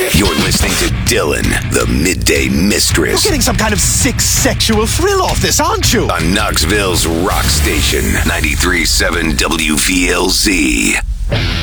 You're listening to Dylan, the Midday Mistress. You're getting some kind of sick sexual thrill off this, aren't you? On Knoxville's rock station, 93.7 WVLZ.